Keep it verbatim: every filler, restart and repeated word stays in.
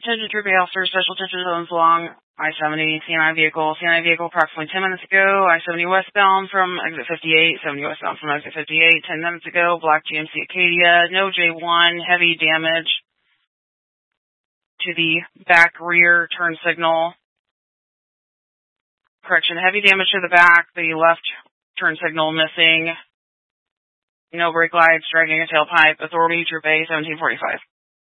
Attention Troop officers, special attention zones along I seventy, C N I vehicle. C N I vehicle approximately ten minutes ago. I seventy westbound from exit fifty-eight. seventy westbound from exit fifty-eight. ten minutes ago. Black G M C Acadia. No J one. Heavy damage to the back rear turn signal. Correction, heavy damage to the back. The left turn signal missing. No brake lights, dragging a tailpipe. Authority Troop A seventeen forty-five.